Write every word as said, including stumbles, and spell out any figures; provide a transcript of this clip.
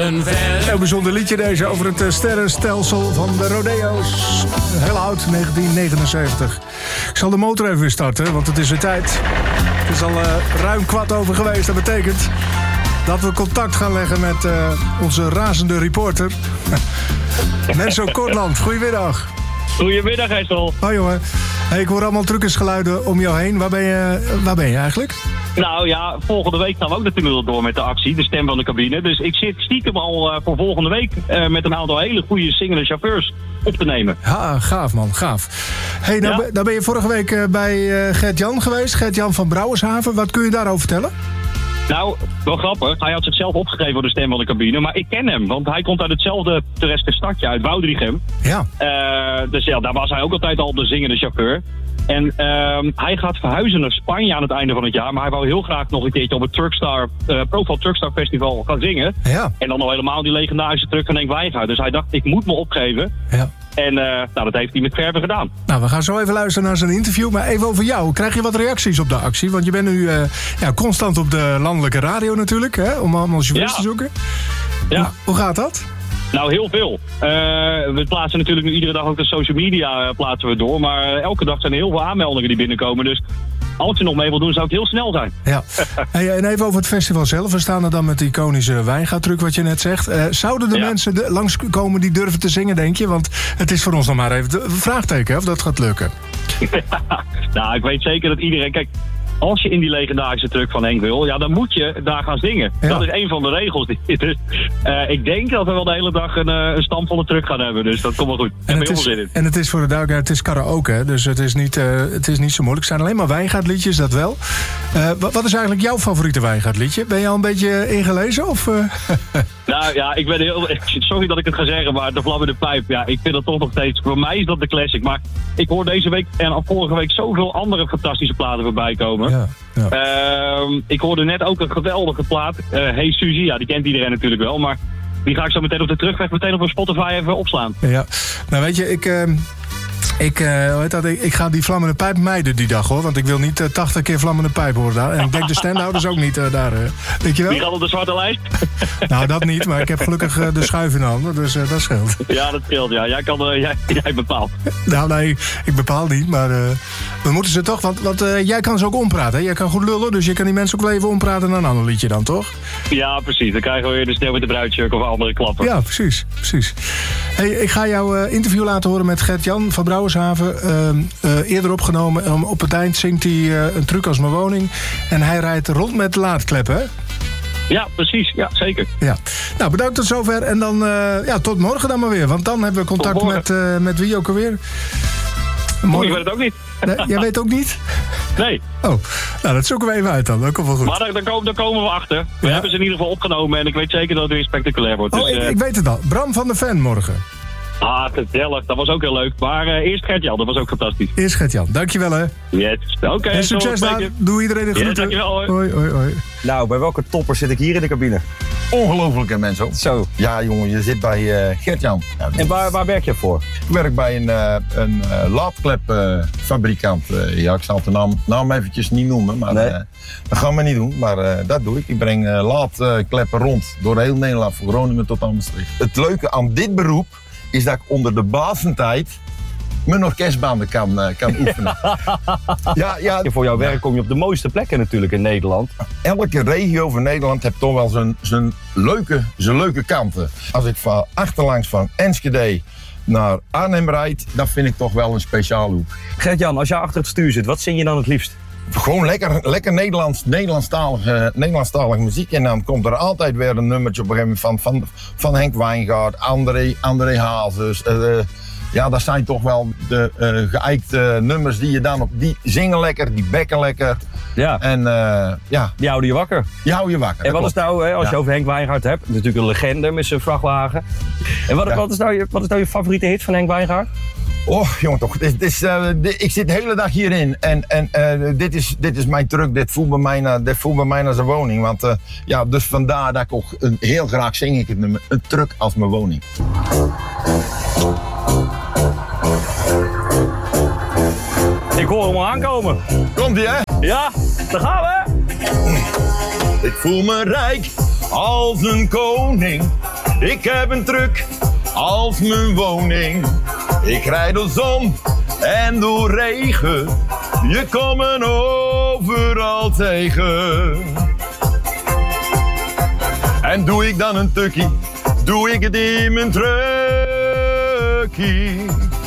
jaren ver. Een bijzonder liedje deze over het sterrenstelsel van de rodeo's. Heel oud, negentien negenenzeventig. Ik zal de motor even weer starten, want het is weer tijd. Het is al uh, ruim kwart over geweest. Dat betekent dat we contact gaan leggen met uh, onze razende reporter. Menzo Kortland, goedemiddag. Goedemiddag, Hessel. Hoi jongen. Hey, ik hoor allemaal truckersgeluiden om jou heen. Waar ben je, waar ben je eigenlijk? Nou ja, volgende week gaan we ook natuurlijk door met de actie, de stem van de cabine. Dus ik zit stiekem al uh, voor volgende week uh, met een aantal hele goede zingende chauffeurs op te nemen. Ja, gaaf man, gaaf. Hey, nou, ja? ben, nou ben je vorige week uh, bij uh, Gert-Jan geweest, Gert-Jan van Brouwershaven. Wat kun je daarover vertellen? Nou, wel grappig. Hij had zichzelf opgegeven voor de stem van de cabine. Maar ik ken hem, want hij komt uit hetzelfde pittoreske stadje, uit Woudrichem. Ja. Uh, dus ja, daar was hij ook altijd al de zingende chauffeur. En uh, hij gaat verhuizen naar Spanje aan het einde van het jaar. Maar hij wou heel graag nog een keertje op het Truckstar, uh, Profile Truckstar Festival gaan zingen. Ja. En dan nog helemaal die legendarische truck van Henk Wijngaard. Dus hij dacht, ik moet me opgeven. Ja. En uh, nou, dat heeft hij met verven gedaan. Nou, we gaan zo even luisteren naar zijn interview. Maar even over jou. Krijg je wat reacties op de actie? Want je bent nu uh, ja, constant op de landelijke radio natuurlijk, hè? Om allemaal chauffeurs te zoeken. Ja. Hoe, hoe gaat dat? Nou, heel veel. Uh, we plaatsen natuurlijk nu iedere dag ook de social media uh, plaatsen we door. Maar uh, elke dag zijn er heel veel aanmeldingen die binnenkomen. Dus als je nog mee wil doen, zou het heel snel zijn. Ja. Hey, en even over het festival zelf. We staan er dan met de iconische Wijngaardtruc, wat je net zegt. Uh, zouden de ja. mensen de, langskomen die durven te zingen, denk je? Want het is voor ons nog maar even een vraagteken, hè, of dat gaat lukken. Nou, ik weet zeker dat iedereen... Kijk, als je in die legendarische truck van Henk wil, ja, dan moet je daar gaan zingen. Ja. Dat is een van de regels. Dus, uh, ik denk dat we wel de hele dag een, uh, een stampvolle truck gaan hebben. Dus dat komt wel goed. En het, is, zin in. en het is voor de duidelijkheid, het is karaoke, hè? Dus het is, niet, uh, het is niet zo moeilijk. Het zijn alleen maar Wijngaardliedjes, dat wel. Uh, wat, wat is eigenlijk jouw favoriete Wijngaardliedje? Ben je al een beetje ingelezen? Of, uh? Nou ja, ik ben heel... Sorry dat ik het ga zeggen, maar de vlammende pijp, ja, ik vind dat toch nog steeds... Voor mij is dat de classic. Maar ik hoor deze week en al vorige week zoveel andere fantastische platen voorbij komen. Ja, ja. Uh, ik hoorde net ook een geweldige plaat. Uh, Hey Suzy, ja, die kent iedereen natuurlijk wel. Maar die ga ik zo meteen op de terugweg meteen op Spotify even opslaan. Ja, nou weet je, ik... Uh... Ik, uh, hoe heet dat? Ik, ik ga die vlammende pijp mijden die dag, hoor. Want ik wil niet uh, tachtig keer vlammende pijp horen daar. En ik denk de standhouders ook niet uh, daar. Uh. Weet je wel? Die gaat op de zwarte lijst? Nou, dat niet. Maar ik heb gelukkig uh, de schuif in handen. Dus uh, dat scheelt. Ja, dat scheelt. Ja. Jij, kan, uh, jij, jij bepaalt. Nou, nee. Ik bepaal niet. Maar uh, we moeten ze toch... Want, want uh, jij kan ze ook ompraten. Hè? Jij kan goed lullen. Dus je kan die mensen ook wel even ompraten naar een ander liedje dan, toch? Ja, precies. Dan krijgen we weer de sneeuw met de bruidsjurk of andere klappen. Ja, precies. precies. Hey, ik ga jou uh, interview laten horen met Gert-Jan van Brouwershaven. Uh, uh, eerder opgenomen. Um, op het eind zingt hij uh, een truc als mijn woning. En hij rijdt rond met laadkleppen, hè? Ja, precies. Ja, zeker. Ja. Nou, bedankt tot zover. En dan uh, ja, tot morgen dan maar weer. Want dan hebben we contact met, uh, met wie ook alweer. Morgen... Ik weet het ook niet. Nee, jij weet ook niet? Nee. Oh, nou dat zoeken we even uit dan. Dat komt wel goed. Maar daar, daar, komen, daar komen we achter. We ja. hebben ze in ieder geval opgenomen. En ik weet zeker dat het weer spectaculair wordt. Oh, dus, ik, uh... ik weet het al. Bram van der Ven morgen. Ah, gezellig. Dat was ook heel leuk. Maar uh, eerst Gert-Jan, dat was ook fantastisch. Eerst Gert-Jan. Dankjewel, hè. Yes. Oké. Okay, en succes daar. Doe iedereen de groeten. Yes, dankjewel, hoor. Hoi, hoi, hoi. Nou, bij welke topper zit ik hier in de cabine? Ongelooflijke mensen. Zo. Ja, jongen, je zit bij uh, Gert-Jan. Ja, en waar, waar werk je voor? Ik werk bij een, uh, een uh, laadklepfabrikant. Uh, uh, ja, ik zal de naam, naam eventjes niet noemen, maar nee. uh, dat gaan we niet doen. Maar uh, dat doe ik. Ik breng uh, laadkleppen rond door heel Nederland, van Groningen tot aan Maastricht. Het leuke aan dit beroep is dat ik onder de basentijd mijn orkestbanden kan, uh, kan oefenen. ja, ja. Voor jouw werk kom je op de mooiste plekken natuurlijk in Nederland. Elke regio van Nederland heeft toch wel zijn, zijn, leuke, zijn leuke kanten. Als ik van achterlangs van Enschede naar Arnhem rijd, dat vind ik toch wel een speciaal hoek. Gert-Jan, als je achter het stuur zit, wat zing je dan het liefst? Gewoon lekker, lekker Nederlands, Nederlandstalige, Nederlandstalige muziek. En dan komt er altijd weer een nummertje op een gegeven moment van, van, van Henk Wijngaard, André, André Hazes. Uh, ja, dat zijn toch wel de uh, geëikte nummers die je dan op... Die zingen lekker, die bekken lekker. Ja. En uh, ja. Die houden je wakker. Die houden je wakker. En wat is nou, hè, als je ja. over Henk Wijngaard hebt, natuurlijk een legende met zijn vrachtwagen. En wat, ja. wat, is nou je, wat is nou je favoriete hit van Henk Wijngaard? Oh, jongen toch. Dit, dit is, uh, dit, ik zit de hele dag hierin. En, en uh, dit, is, dit is mijn truck. Dit voelt bij mij naar, dit voelt bij mij naar zijn woning. Want uh, ja, dus vandaar dat ik ook een, heel graag zing ik het nummer. Een truck als mijn woning. Ik hoor hem al aankomen. Komt-ie, hè? Ja, daar gaan we. Ik voel me rijk als een koning. Ik heb een truck als mijn woning. Ik rijd door zon en door regen. Je komt me overal tegen. En doe ik dan een tukkie, doe ik het in mijn truckie.